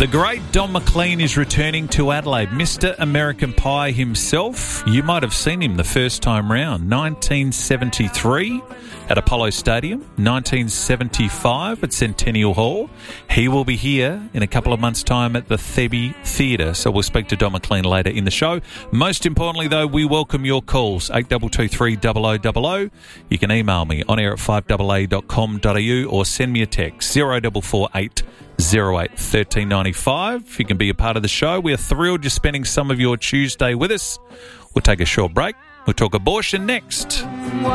The great Don McLean is returning to Adelaide. Mr. American Pie himself. You might have seen him the first time round. 1973 at Apollo Stadium. 1975 at Centennial Hall. He will be here in a couple of months' time at the Thebe Theatre. So we'll speak to Don McLean later in the show. Most importantly, though, we welcome your calls. 8223 0000. You can email me on air at 5AA.com.au or send me a text 0448 08 1395. You can be a part of the show. We are thrilled you're spending some of your Tuesday with us. We'll take a short break. We'll talk abortion next.